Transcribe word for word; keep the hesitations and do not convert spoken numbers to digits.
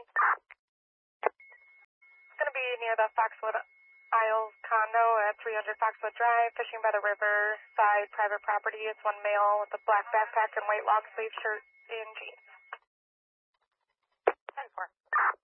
Jeans. It's going to be near the Foxwood Isles condo at three hundred Foxwood Drive, fishing by the river side, private property. It's one male with a black backpack and white long sleeve shirt and jeans. ten four.